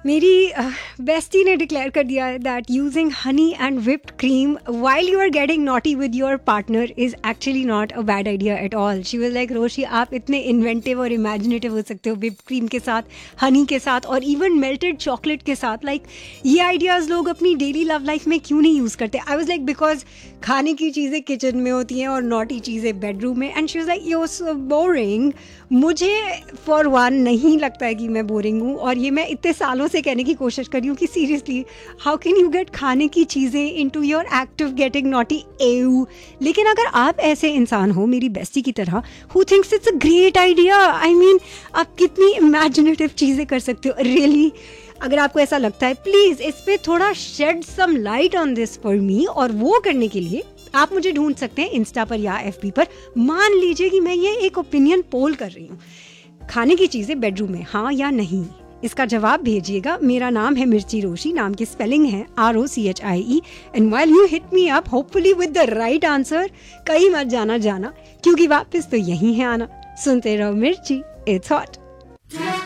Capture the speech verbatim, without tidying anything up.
मेरी बेस्टी ने डिक्लेयर कर दिया है that using honey and whipped cream while you are getting naughty with your partner is actually not a bad idea at all. She was like, रोशी आप इतने inventive और imaginative हो सकते हो whipped cream के साथ, हनी के साथ और इवन मेल्टेड चॉकलेट के साथ. लाइक like, ये आइडियाज़ लोग अपनी डेली लव लाइफ में क्यों नहीं यूज़ करते? आई वॉज लाइक बिकॉज खाने की चीज़ें किचन में होती हैं और नॉटी चीज़ें बेडरूम में. And she was like you so boring. मुझे फॉर वन नहीं लगता है कि मैं बोरिंग हूँ, और ये मैं इतने सालों से कहने की कोशिश कर रही हूँ कि seriously how can you get खाने की चीज़ें into your act of getting naughty एव. लेकिन अगर आप ऐसे इंसान हो मेरी बेस्टी की तरह who thinks it's a great idea, I mean आप कितनी इमेजिनेटिव चीज़ें कर सकते हो रियली. अगर आपको ऐसा लगता है प्लीज़ इस पे थोड़ा shed some light on this for me, और वो करने के लिए आप मुझे ढूंढ सकते हैं इंस्टा पर या एफबी पर. मान लीजिए कि मैं ये एक ओपिनियन पोल कर रही हूँ, खाने की चीज़ें बेडरूम में हाँ या नहीं. इसका जवाब भेजिएगा. मेरा नाम है मिर्ची रोशी, नाम की स्पेलिंग है R O C H I E. And while you hit me up hopefully with the right answer, कहीं मत जाना जाना क्योंकि वापस तो यही है आना. सुनते रहो मिर्ची, इट्स हॉट.